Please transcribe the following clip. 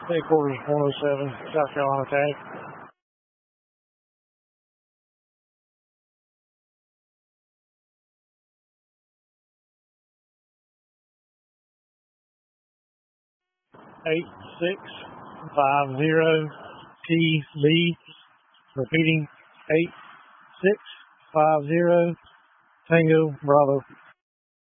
Headquarters 107, South Carolina tag. Eight six 50 T Lee. Repeating 8650 Tango Bravo.